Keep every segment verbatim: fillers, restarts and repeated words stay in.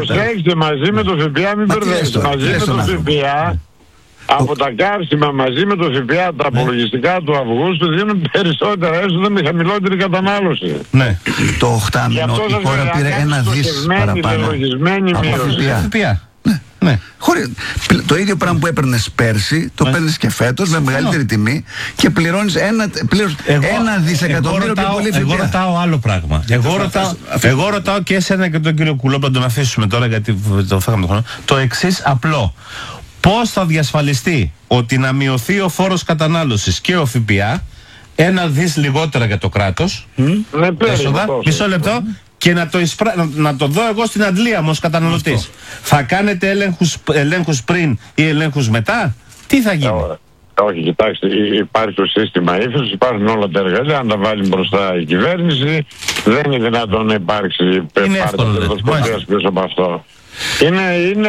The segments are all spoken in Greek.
Προσέξτε, μαζί με το ΦΠΑ μην μπερδεύετε. Μαζί με το ΦΠΑ, από τα καύσιμα μαζί με το ΦΠΑ, τα απολογιστικά του Αυγούστου δίνουν περισσότερα έσοδα με χαμηλότερη κατανάλωση. Ναι. Το οχτάμινο η χώρα πήρε ένα δις παραπάνω. Από ΦΠΑ. Ναι. Χωρίς, το ίδιο πράγμα που έπαιρνες πέρσι, το ναι. παίρνεις και φέτος με μεγαλύτερη τιμή και πληρώνεις ένα, πλήρως εγώ, ένα δισεκατομμύριο πιο πολύ ΦΠΑ. Εγώ ρωτάω άλλο πράγμα. Εγώ ρωτάω, εγώ ρωτάω και εσένα και τον κύριο Κουλόπα, να τον αφήσουμε τώρα γιατί το φάγαμε τον χρόνο. Το εξής απλό. Πώς θα διασφαλιστεί ότι να μειωθεί ο φόρος κατανάλωσης και ο ΦΠΑ ένα δις λιγότερα για το κράτος? Mm. Έσοδα, μισό λεπτό. Και να το, εισπρα... να το δω εγώ στην αντλία μου ως καταναλωτής. Θα κάνετε ελέγχους, ελέγχους πριν ή ελέγχους μετά? Τι θα γίνει? Ε, όχι, κοιτάξτε, υπάρχει το σύστημα ύφεσης, υπάρχουν όλα τα εργαλεία. Αν τα βάλει μπροστά η κυβέρνηση, δεν είναι δυνατόν να υπάρξει πάρτι πίσω από αυτό. Είναι, είναι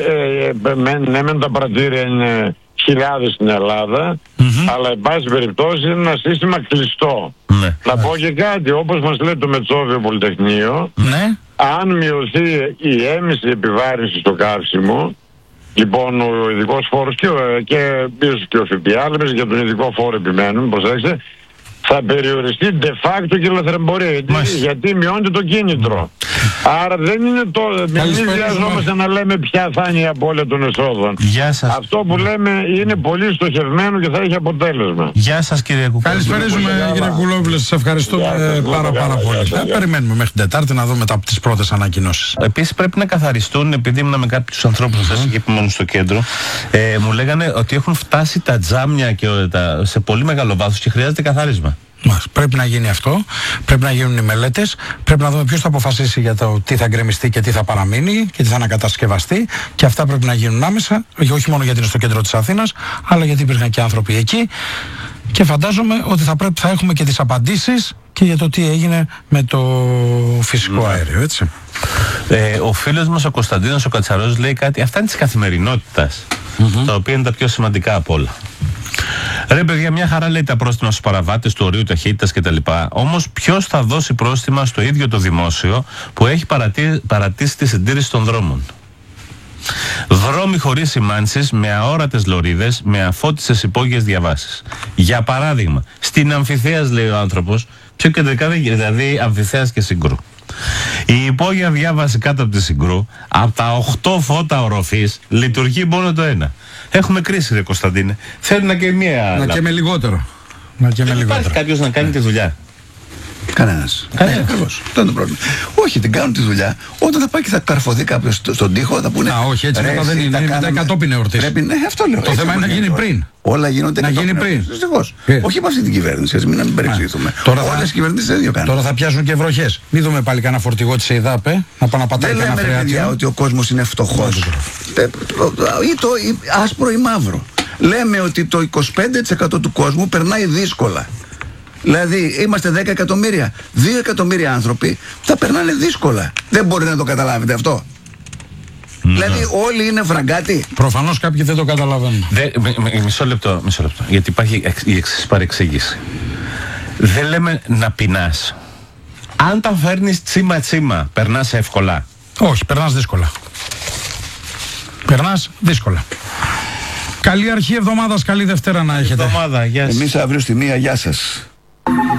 ε, με, ναι, μεν τα πρατήρια είναι χιλιάδες στην Ελλάδα, mm-hmm. αλλά εν πάση περιπτώσει είναι ένα σύστημα κλειστό. Ναι. Να πω και κάτι, όπως μας λέει το Μετσόβιο Πολυτεχνείο, ναι. αν μειωθεί η έμεση επιβάρυνση στο καύσιμο, λοιπόν ο ειδικός φόρος και, και, και ο ΦΠΑ, αλλά για τον ειδικό φόρο επιμένουν, προσέξτε, θα περιοριστεί de facto και η λαθρεμπορία. Γιατί, γιατί μειώνεται το κίνητρο. Άρα δεν είναι το. Μην χρειαζόμαστε να λέμε ποια θα είναι η απώλεια των εσόδων. Αυτό που λέμε είναι πολύ στοχευμένο και θα έχει αποτέλεσμα. Γεια σας, κύριε Κουκούλη. Καλησπέριζουμε, κύριε Κουλόπουλε. Σας ευχαριστούμε πάρα, πάρα πολύ. Θα περιμένουμε μέχρι την Τετάρτη να δούμε τις πρώτες ανακοινώσεις. Επίσης πρέπει να καθαριστούν, επειδή ήμουν με κάποιους ανθρώπους mm-hmm. εκεί που μένουν στο κέντρο, ε, μου λέγανε ότι έχουν φτάσει τα τζάμια και τα, σε πολύ μεγάλο βάθος και χρειάζεται καθάρισμα. Μας. Πρέπει να γίνει αυτό, πρέπει να γίνουν οι μελέτες, πρέπει να δούμε ποιος θα αποφασίσει για το τι θα γκρεμιστεί και τι θα παραμείνει και τι θα ανακατασκευαστεί, και αυτά πρέπει να γίνουν άμεσα, όχι μόνο γιατί είναι στο κέντρο της Αθήνας, αλλά γιατί υπήρχαν και άνθρωποι εκεί, και φαντάζομαι ότι θα, πρέπει, θα έχουμε και τις απαντήσεις και για το τι έγινε με το φυσικό mm. αέριο, έτσι. Ε, ο φίλος μας ο Κωνσταντίνος ο Κατσαρός λέει κάτι, αυτά είναι της καθημερινότητας, mm-hmm. τα οποία είναι τα πιο σημαντικά από όλα. Ρε παιδιά, μια χαρά λέει τα πρόστιμα στους παραβάτες του ορίου ταχύτητας κτλ. Όμως ποιος θα δώσει πρόστιμα στο ίδιο το δημόσιο που έχει παρατή, παρατήσει τη συντήρηση των δρόμων? Δρόμοι χωρίς σημάνσεις, με αόρατες λωρίδες, με αφώτισες υπόγειες διαβάσεις. Για παράδειγμα, στην Αμφιθέας, λέει ο άνθρωπος, πιο κεντρικά δηλαδή Αμφιθέας και Συγκρού. Η υπόγεια διάβαση κάτω από τη Συγκρού, από τα οκτώ φώτα οροφής, λειτουργεί μόνο το ένα. Έχουμε κρίση, ρε Κωνσταντίνε. Θέλει να και μία. Να και με λιγότερο. Να και με λιγότερο. Υπάρχει κάποιος να κάνει yeah. τη δουλειά? Κανένας. Κανένας. Ναι, ακριβώς. Αυτό είναι το πρόβλημα. Όχι, την κάνουν τη δουλειά. Όταν θα πάει και θα καρφωθεί κάποιος στον τοίχο, θα πούνε. Α, όχι, έτσι μετά δεν είναι. Είναι μετά κατόπιν εορτής. Ναι, αυτό λέω. Το θέμα είναι να γίνει πριν. Όλα γίνονται να γίνει πριν. Δυστυχώς. Όχι με αυτή την κυβέρνηση, ας μην παρεξηγηθούμε. Όλες οι κυβερνήσεις δεν ίδιο κάνουν. Τώρα θα πιάσουν και βροχές. Μην δούμε πάλι κανένα φορτηγό της ΕΙΔΑΠ, να πάει να πατάει κανένα φρεάτιο. Δεν λέμε ότι ο κόσμος είναι φτωχός. Ή το άσπρο ή μαύρο. Λέμε ότι το είκοσι πέντε τοις εκατό του κόσμου περνάει δύσκολα. Δηλαδή είμαστε δέκα εκατομμύρια. δύο εκατομμύρια άνθρωποι θα περνάνε δύσκολα. Δεν μπορεί να το καταλάβετε αυτό. Ναι. Δηλαδή όλοι είναι φραγκάτοι. Προφανώς κάποιοι δεν το καταλαβαίνουν. Δε, μ, μ, μισό λεπτό, μισό λεπτό. Γιατί υπάρχει εξ, η εξής παρεξήγηση. Δεν λέμε να πεινάς. Αν τα φέρνεις τσίμα τσίμα, περνάς εύκολα? Όχι, περνάς δύσκολα. Περνάς δύσκολα. Καλή αρχή εβδομάδας, καλή Δευτέρα να έχετε. Εβδομάδα, γεια σας. Εμείς αύριο στη μία, γεια σας.